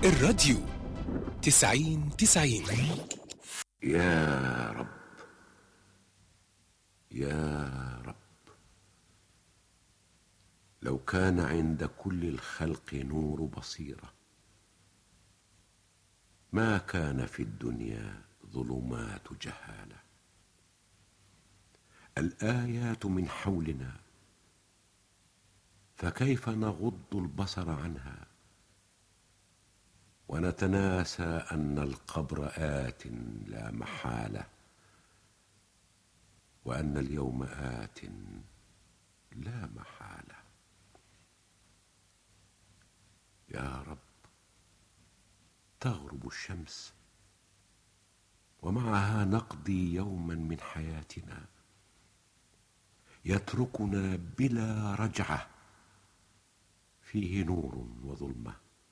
الراديو 90-90. يا رب يا رب، لو كان عند كل الخلق نور بصيرة ما كان في الدنيا ظلمات جهالة. الآيات من حولنا فكيف نغض البصر عنها ونتناسى أن القبر آت لا محالة، وأن اليوم آت لا محالة. يا رب، تغرب الشمس ومعها نقضي يوما من حياتنا يتركنا بلا رجعة فيه نور وظلمة.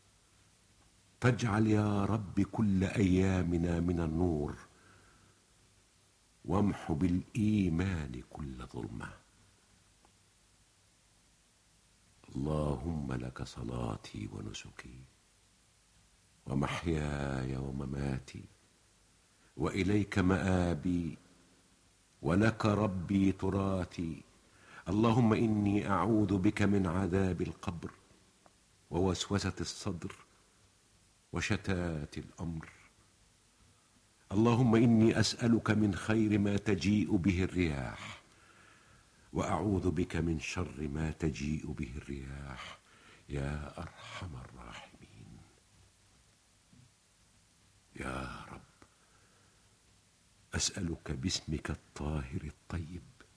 فاجعل يا رب كل أيامنا من النور، وامح بالإيمان كل ظلمة. اللهم لك صلاتي ونسكي ومحياي ومماتي، وإليك مآبي، ولك ربي تراتي. اللهم إني أعوذ بك من عذاب القبر ووسوسة الصدر وشتات الأمر. اللهم إني أسألك من خير ما تجيء به الرياح، وأعوذ بك من شر ما تجيء به الرياح، يا أرحم الراحمين. يا رب، أسألك باسمك الطاهر الطيب،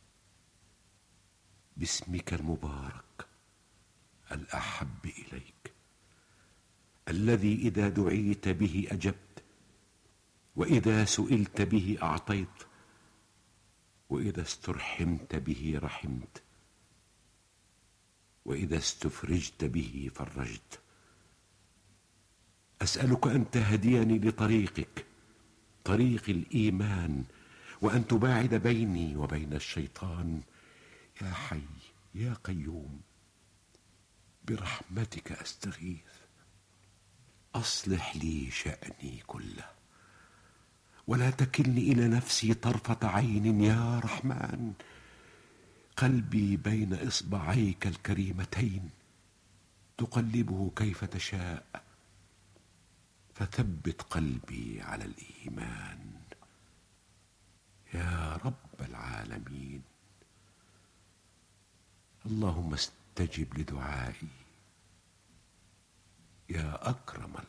باسمك المبارك الأحب إليك، الذي إذا دعيت به أجبت، وإذا سئلت به أعطيت، وإذا استرحمت به رحمت، وإذا استفرجت به فرجت. أسألك أن تهديني لطريقك، طريق الإيمان، وأن تباعد بيني وبين الشيطان. يا حي يا قيوم، برحمتك أستغيث. أصلح لي شأني كله، ولا تكلني إلى نفسي طرفة عين يا رحمن. قلبي بين إصبعيك الكريمتين تقلبه كيف تشاء، فثبت قلبي على الإيمان. يا رب العالمين، اللهم استجب لدعائي يا أكرم